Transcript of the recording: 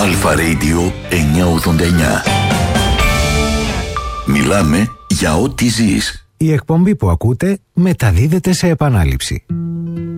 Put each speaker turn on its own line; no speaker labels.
Αλφα Radio 989. Μιλάμε για ό,τι ζεις.
Η εκπομπή που ακούτε μεταδίδεται σε επανάληψη.